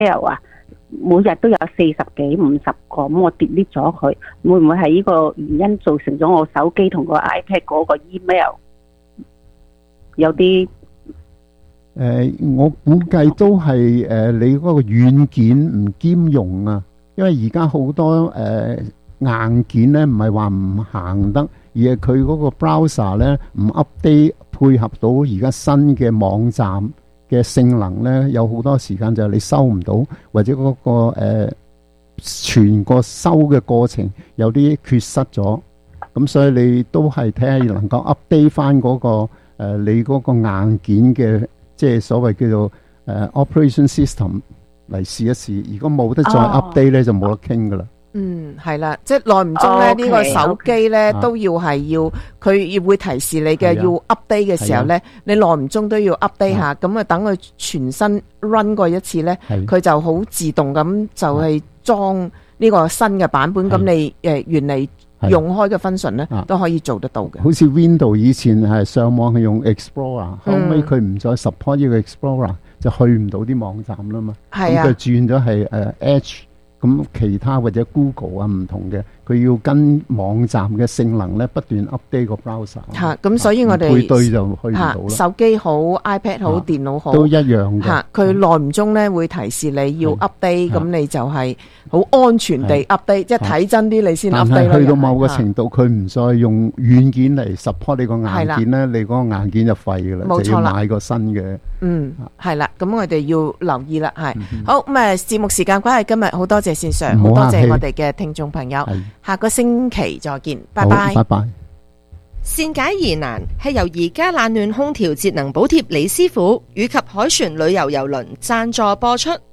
email 啊，每日都有40幾50個，咁我 delete 咗佢，會唔會係呢個原因造成咗我手機同個 iPad 嗰個 email 有啲？ 我估計都係你嗰個軟件唔兼容啊，因為而家好多硬件咧唔係話唔行得，而係佢嗰個 browser 咧唔 update 配合到而家新嘅網站嘅性能咧，有好多時間就係你收唔到，或者嗰個全個收嘅過程有啲缺失咗，咁所以你都係睇下能夠 update 翻嗰個你嗰個硬件嘅。即係所謂叫做operation system 嚟試一試，如果冇得再 update 咧，就冇得傾噶啦。 係啦，即係耐唔中咧，呢個手機咧都要係佢會提示你嘅要 update 嘅時候咧，你耐唔中都要 update 下，咁啊等佢全新 run 過一次咧，佢就好自動咁就係裝呢個新嘅版本，咁你原嚟用開嘅 function 咧都可以做得到嘅。 好似 Windows 以前係上網係用 Explorer，後尾佢唔再 support 呢個 Explorer，就去唔到啲網站啦嘛。咁佢轉咗係Edge，咁其他或者 Google 啊唔同嘅，佢要跟網站嘅性能咧不斷 update 個 browser。 咁所以我哋配對就去唔到啦。 手機好、iPad 好、電腦好， 都一樣嘅。 佢耐唔中咧會提示你要 update，咁你就係好安全地 update，即係睇真啲你先 update。 但係去到某個程度，佢唔再用軟件嚟 support 你個硬件咧，你嗰個硬件就廢噶啦， 冇錯啦， 就要買個新嘅。 係啦，咁我哋要留意啦，係好咁啊！節目時間關係，今日好多謝線上，好多謝我哋嘅聽眾朋友，下個星期再見，拜拜。 拜拜。 善解疑難係由宜家冷暖空調節能補貼李師傅以及凱旋旅遊郵輪贊助播出。